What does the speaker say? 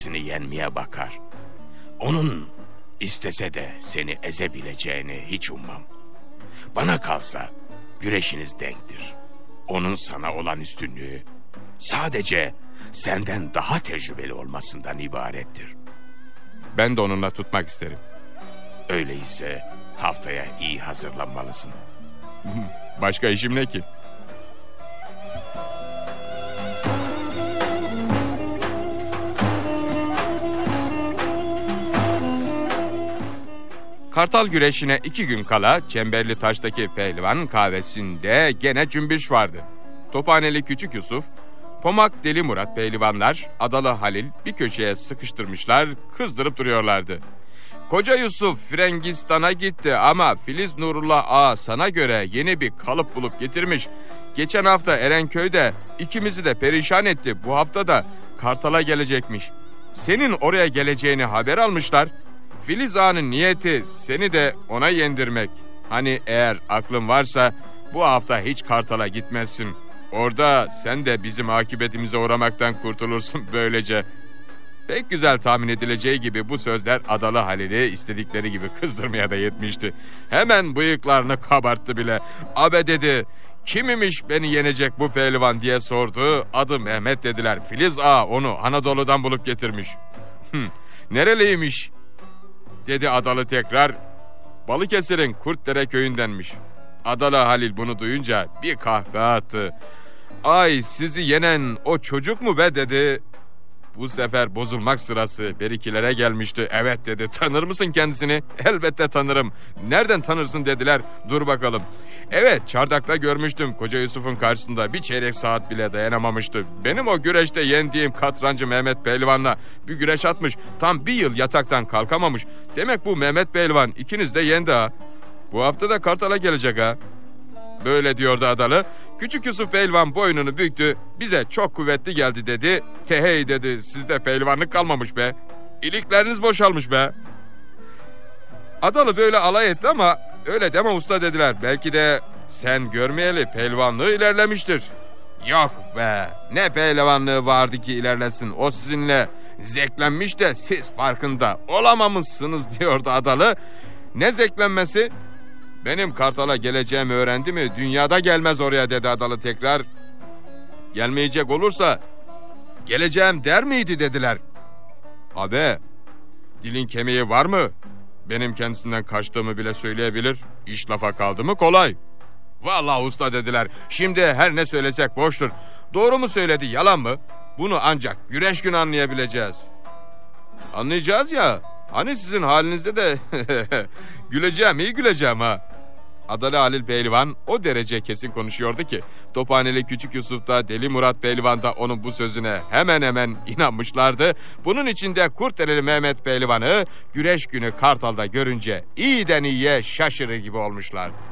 yenmeye bakar. Onun istese de seni ezebileceğini hiç ummam. Bana kalsa güreşiniz denktir. Onun sana olan üstünlüğü sadece senden daha tecrübeli olmasından ibarettir. Ben de onunla tutmak isterim. Öyleyse haftaya iyi hazırlanmalısın. Başka işim ne ki? Kartal güreşine 2 gün kala Çemberli Taş'taki pehlivan kahvesinde gene cümbüş vardı. Tophaneli Küçük Yusuf, Pomak Deli Murat pehlivanlar Adalı Halil bir köşeye sıkıştırmışlar, kızdırıp duruyorlardı. Koca Yusuf Frengistan'a gitti ama Filiz Nurullah Ağa sana göre yeni bir kalıp bulup getirmiş. Geçen hafta Erenköy'de ikimizi de perişan etti. Bu hafta da Kartal'a gelecekmiş. Senin oraya geleceğini haber almışlar. Filiz Ağa'nın niyeti seni de ona yendirmek. Hani eğer aklın varsa bu hafta hiç Kartal'a gitmezsin. Orada sen de bizim akıbetimize uğramaktan kurtulursun böylece. Pek güzel tahmin edileceği gibi bu sözler Adalı Halil'i istedikleri gibi kızdırmaya da yetmişti. Hemen bıyıklarını kabarttı bile. Abe dedi, kim imiş beni yenecek bu pehlivan diye sordu. Adı Mehmet dediler. Filiz Ağa onu Anadolu'dan bulup getirmiş. Nereliymiş? Dedi Adalı tekrar. Balıkesir'in Kurtdere köyündenmiş. Adalı Halil bunu duyunca bir kahkaha attı. Ay sizi yenen o çocuk mu be dedi. Bu sefer bozulmak sırası berikilere gelmişti. Evet dedi, tanır mısın kendisini? Elbette tanırım. Nereden tanırsın dediler. Dur bakalım. Evet, çardakta görmüştüm Koca Yusuf'un karşısında bir çeyrek saat bile dayanamamıştı. Benim o güreşte yendiğim katrancı Mehmet Pehlivan'la bir güreş atmış. Tam bir yıl yataktan kalkamamış. Demek bu Mehmet Pehlivan ikiniz de yendi ha. Bu hafta da Kartal'a gelecek ha. Böyle diyordu Adalı. Küçük Yusuf pehlivan boynunu büktü. Bize çok kuvvetli geldi dedi. Tehey dedi, sizde pehlivanlık kalmamış be. İlikleriniz boşalmış be. Adalı böyle alay etti ama öyle deme usta dediler. Belki de sen görmeyeli pehlivanlığı ilerlemiştir. Yok be, ne pehlivanlığı vardı ki ilerlesin. O sizinle zevklenmiş de siz farkında olamamışsınız diyordu Adalı. Ne zevklenmesi? Benim Kartal'a geleceğimi öğrendi mi dünyada gelmez oraya dedi Adalı tekrar. Gelmeyecek olursa geleceğim der miydi dediler. Abi dilin kemiği var mı? Benim kendisinden kaçtığımı bile söyleyebilir. İş lafa kaldı mı kolay. Vallahi usta dediler. Şimdi her ne söylesek boştur. Doğru mu söyledi yalan mı? Bunu ancak güreş günü anlayabileceğiz. Anlayacağız ya. Hani sizin halinizde de güleceğim, iyi güleceğim ha. Adalı Halil Pehlivan o derece kesin konuşuyordu ki Tophaneli Küçük Yusuf da Deli Murat Pehlivan da onun bu sözüne hemen hemen inanmışlardı. Bunun içinde Kurtdereli Mehmet Pehlivan'ı güreş günü Kartal'da görünce iyiden iyiye şaşırır gibi olmuşlardı.